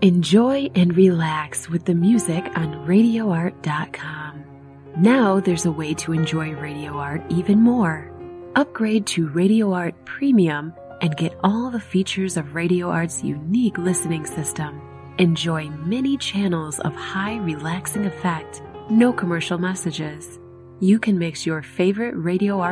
Enjoy and relax with the music on RadioArt.com. Now there's a way to enjoy Radio Art even more. Upgrade to Radio Art Premium and get all the features of Radio Art's unique listening system. Enjoy many channels of high relaxing effect, no commercial messages. You can mix your favorite Radio Art